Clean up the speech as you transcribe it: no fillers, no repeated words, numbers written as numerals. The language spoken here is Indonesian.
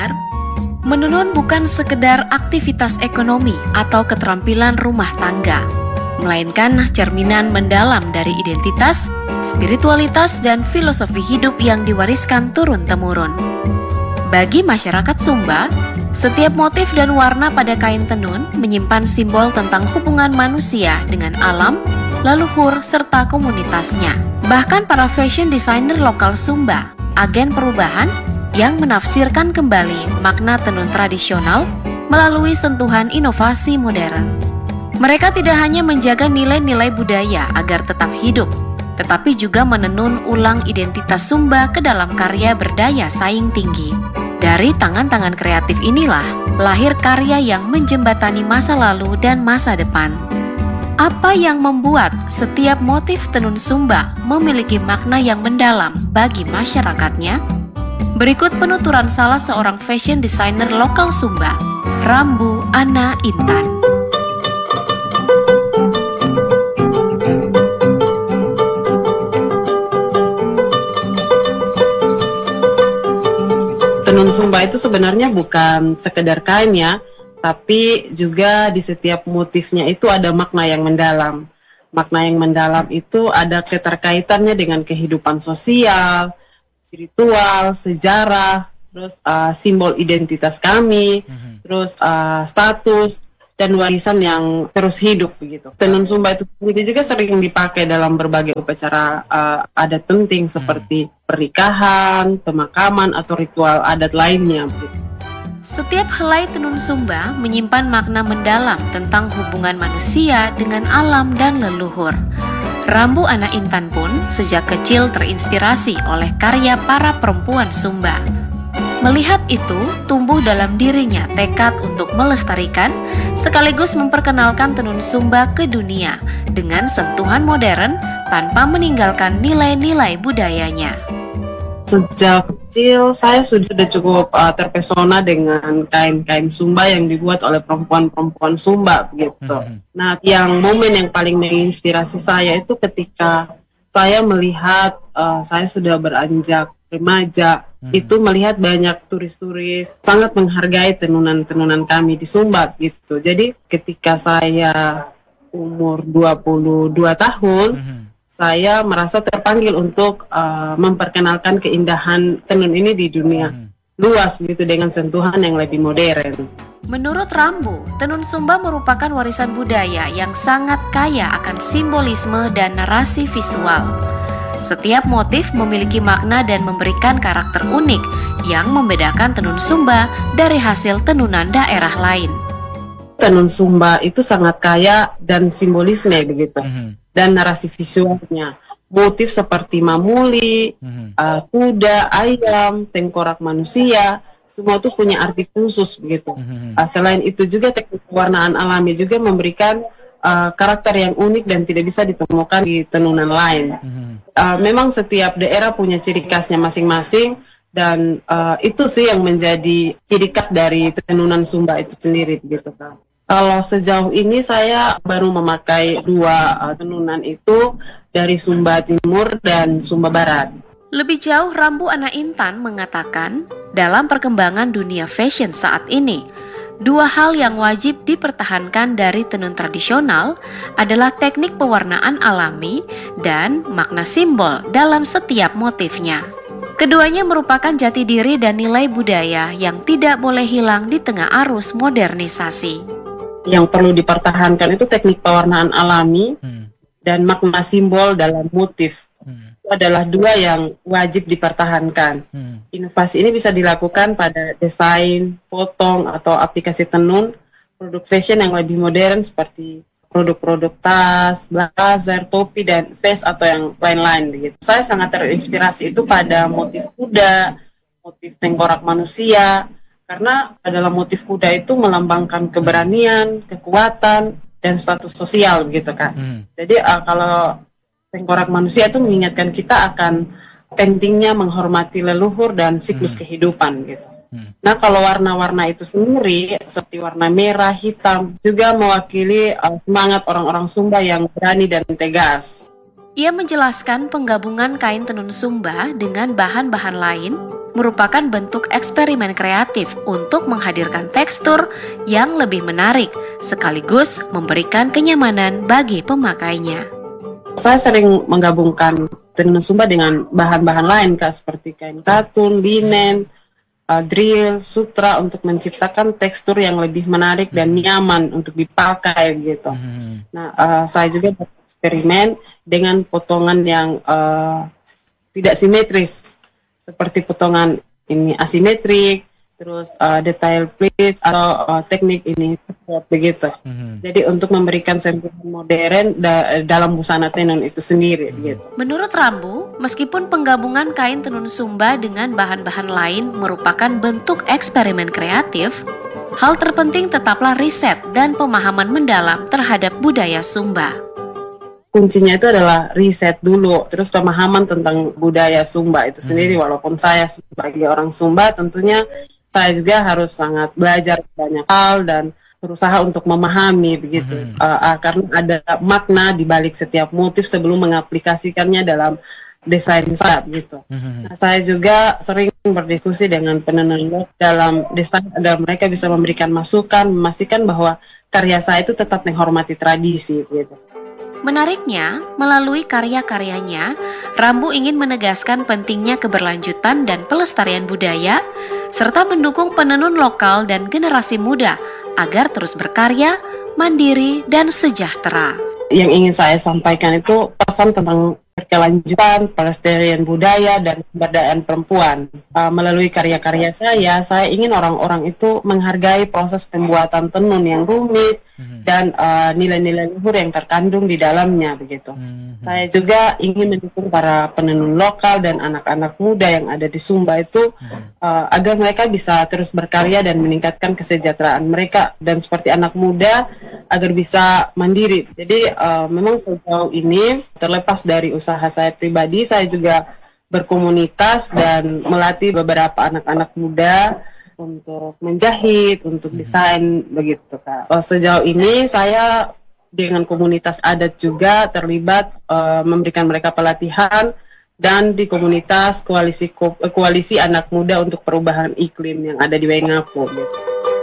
pendengar, menenun bukan sekedar aktivitas ekonomi atau keterampilan rumah tangga, melainkan cerminan mendalam dari identitas, spiritualitas, dan filosofi hidup yang diwariskan turun-temurun. Bagi masyarakat Sumba, setiap motif dan warna pada kain tenun menyimpan simbol tentang hubungan manusia dengan alam, leluhur, serta komunitasnya. Bahkan para fashion designer lokal Sumba, agen perubahan yang menafsirkan kembali makna tenun tradisional melalui sentuhan inovasi modern. Mereka tidak hanya menjaga nilai-nilai budaya agar tetap hidup, tetapi juga menenun ulang identitas Sumba ke dalam karya berdaya saing tinggi. Dari tangan-tangan kreatif inilah lahir karya yang menjembatani masa lalu dan masa depan. Apa yang membuat setiap motif tenun Sumba memiliki makna yang mendalam bagi masyarakatnya? Berikut penuturan salah seorang fashion designer lokal Sumba, Rambu Ana Intan. Tenun Sumba itu sebenarnya bukan sekedar kain ya, tapi juga di setiap motifnya itu ada makna yang mendalam. Makna yang mendalam itu ada keterkaitannya dengan kehidupan sosial, spiritual, sejarah, terus simbol identitas kami, terus status dan warisan yang terus hidup begitu. Tenun Sumba itu juga sering dipakai dalam berbagai upacara adat penting seperti pernikahan, pemakaman atau ritual adat lainnya begitu. Setiap helai tenun Sumba menyimpan makna mendalam tentang hubungan manusia dengan alam dan leluhur. Rambu Ana Intan pun sejak kecil terinspirasi oleh karya para perempuan Sumba. Melihat itu, tumbuh dalam dirinya tekad untuk melestarikan sekaligus memperkenalkan tenun Sumba ke dunia dengan sentuhan modern tanpa meninggalkan nilai-nilai budayanya. Sejak kecil saya sudah cukup terpesona dengan kain-kain Sumba yang dibuat oleh perempuan-perempuan Sumba begitu. Nah, momen yang paling menginspirasi saya itu ketika saya melihat saya sudah beranjak remaja, itu melihat banyak turis-turis sangat menghargai tenunan-tenunan kami di Sumba gitu. Jadi ketika saya umur 22 tahun, saya merasa terpanggil untuk memperkenalkan keindahan tenun ini di dunia luas begitu dengan sentuhan yang lebih modern. Menurut Rambu, tenun Sumba merupakan warisan budaya yang sangat kaya akan simbolisme dan narasi visual. Setiap motif memiliki makna dan memberikan karakter unik yang membedakan tenun Sumba dari hasil tenunan daerah lain. Tenun Sumba itu sangat kaya dan simbolisme begitu. Dan narasi visualnya, motif seperti mamuli, kuda, ayam, tengkorak manusia, semua itu punya arti khusus begitu. Selain itu juga teknik pewarnaan alami juga memberikan karakter yang unik dan tidak bisa ditemukan di tenunan lain. Memang setiap daerah punya ciri khasnya masing-masing dan itu sih yang menjadi ciri khas dari tenunan Sumba itu sendiri begitu kan. Kalau sejauh ini saya baru memakai dua tenunan itu dari Sumba Timur dan Sumba Barat. Lebih jauh, Rambu Ana Intan mengatakan, dalam perkembangan dunia fashion saat ini, dua hal yang wajib dipertahankan dari tenun tradisional adalah teknik pewarnaan alami dan makna simbol dalam setiap motifnya. Keduanya merupakan jati diri dan nilai budaya yang tidak boleh hilang di tengah arus modernisasi. Yang perlu dipertahankan itu teknik pewarnaan alami dan makna simbol dalam motif. Itu adalah dua yang wajib dipertahankan. Inovasi ini bisa dilakukan pada desain, potong, atau aplikasi tenun, produk fashion yang lebih modern seperti produk-produk tas, blazer, topi, dan vest atau yang lain-lain begitu. Saya sangat terinspirasi itu pada motif kuda, motif tengkorak manusia, karena dalam motif kuda itu melambangkan keberanian, kekuatan, dan status sosial begitu kan. Jadi kalau tengkorak manusia itu mengingatkan kita akan pentingnya menghormati leluhur dan siklus kehidupan gitu. Nah kalau warna-warna itu sendiri seperti warna merah, hitam juga mewakili semangat orang-orang Sumba yang berani dan tegas. Ia menjelaskan penggabungan kain tenun Sumba dengan bahan-bahan lain merupakan bentuk eksperimen kreatif untuk menghadirkan tekstur yang lebih menarik, sekaligus memberikan kenyamanan bagi pemakainya. Saya sering menggabungkan tenun sumba dengan bahan-bahan lain, Kak, seperti kain katun, linen, drill, sutra, untuk menciptakan tekstur yang lebih menarik dan nyaman untuk dipakai gitu. Nah, saya juga bereksperimen dengan potongan yang tidak simetris, seperti potongan ini asimetrik, terus detail pleats atau teknik ini begitu. Jadi untuk memberikan sentuhan modern dalam busana tenun itu sendiri gitu. Menurut Rambu, meskipun penggabungan kain tenun sumba dengan bahan-bahan lain merupakan bentuk eksperimen kreatif, hal terpenting tetaplah riset dan pemahaman mendalam terhadap budaya Sumba. Kuncinya itu adalah riset dulu, terus pemahaman tentang budaya Sumba itu sendiri. Walaupun saya sebagai orang Sumba, tentunya saya juga harus sangat belajar banyak hal dan berusaha untuk memahami begitu. Karena ada makna di balik setiap motif sebelum mengaplikasikannya dalam desain saya gitu. Nah, saya juga sering berdiskusi dengan penenun dalam desain agar mereka bisa memberikan masukan, memastikan bahwa karya saya itu tetap menghormati tradisi gitu. Menariknya, melalui karya-karyanya, Rambu ingin menegaskan pentingnya keberlanjutan dan pelestarian budaya, serta mendukung penenun lokal dan generasi muda agar terus berkarya, mandiri, dan sejahtera. Yang ingin saya sampaikan itu pesan tentang berkelanjutan, pelestarian budaya, dan pemberdayaan perempuan. Melalui karya-karya saya ingin orang-orang itu menghargai proses pembuatan tenun yang rumit dan nilai-nilai luhur yang terkandung di dalamnya begitu. Saya juga ingin mendukung para penenun lokal dan anak-anak muda yang ada di Sumba itu agar mereka bisa terus berkarya dan meningkatkan kesejahteraan mereka, dan seperti anak muda agar bisa mandiri. Jadi memang sejauh ini terlepas dari usaha saya pribadi, saya juga berkomunitas dan melatih beberapa anak-anak muda untuk menjahit, untuk desain begitu, Kak. Sejauh ini saya dengan komunitas adat juga terlibat memberikan mereka pelatihan, dan di komunitas koalisi anak muda untuk perubahan iklim yang ada di Waingapu gitu.